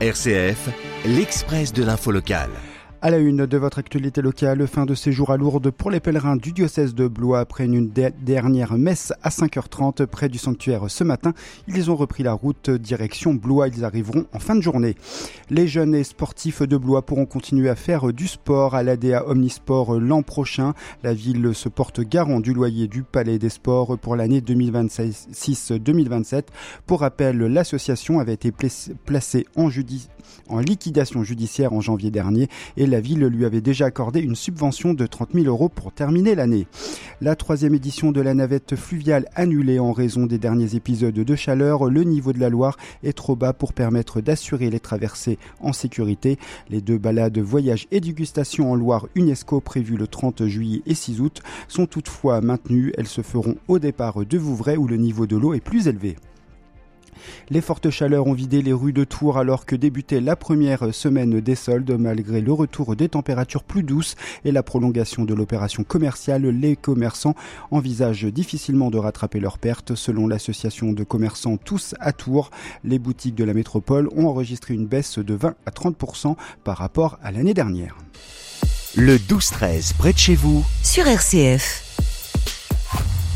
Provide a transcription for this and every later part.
RCF, l'Express de l'info locale. À la une de votre actualité locale, fin de séjour à Lourdes pour les pèlerins du diocèse de Blois après une dernière messe à 5h30 près du sanctuaire ce matin. Ils ont repris la route direction Blois. Ils arriveront en fin de journée. Les jeunes et sportifs de Blois pourront continuer à faire du sport à l'ADA Omnisport l'an prochain. La ville se porte garant du loyer du Palais des Sports pour l'année 2026-2027. Pour rappel, l'association avait été placée en liquidation judiciaire en janvier dernier et la ville lui avait déjà accordé une subvention de 30 000 € pour terminer l'année. La 3e édition de la navette fluviale annulée en raison des derniers épisodes de chaleur. Le niveau de la Loire est trop bas pour permettre d'assurer les traversées en sécurité. Les 2 balades voyage et dégustation en Loire UNESCO prévues le 30 juillet et 6 août sont toutefois maintenues. Elles se feront au départ de Vouvray où le niveau de l'eau est plus élevé. Les fortes chaleurs ont vidé les rues de Tours alors que débutait la première semaine des soldes. Malgré le retour des températures plus douces et la prolongation de l'opération commerciale, les commerçants envisagent difficilement de rattraper leurs pertes. Selon l'association de commerçants Tous à Tours, les boutiques de la métropole ont enregistré une baisse de 20 à 30% par rapport à l'année dernière. Le 12-13 près de chez vous sur RCF.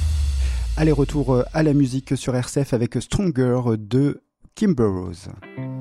Allez, retour à la musique sur RCF avec Stronger de Kim Burrows.